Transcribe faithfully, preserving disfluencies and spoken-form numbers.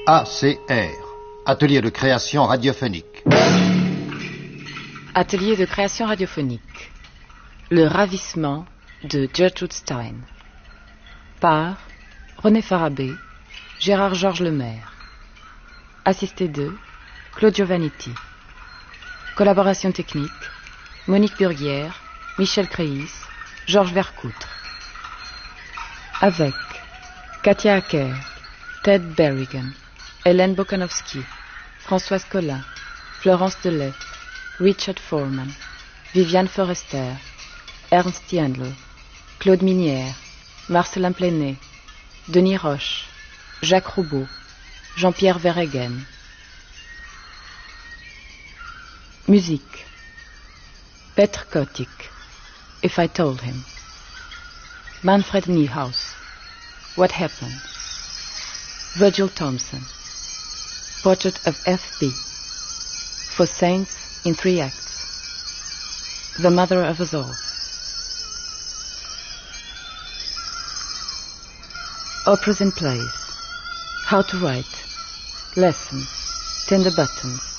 A C R, Atelier de création radiophonique. Atelier de création radiophonique. Le ravissement de Gertrude Stein. Par René Farabee, Gérard Georges Lemaire. Assisté de Claude Giovannitti. Collaboration technique Monique Burguière, Michel Créis, Georges Vercoutre. Avec Katia Acker, Ted Berrigan, Hélène Bokanowski, Françoise Collin, Florence Delay, Richard Foreman, Viviane Forrester, Ernst Jandl, Claude Minière, Marcelin Pléné, Denis Roche, Jacques Roubaud, Jean-Pierre Verhegen. Musique Petr Kotik, If I Told Him. Manfred Niehaus, What Happened. Virgil Thompson, Portrait of F B. For Saints in Three Acts. The Mother of Us All. Operas and Plays. How to Write. Lessons. Tender Buttons.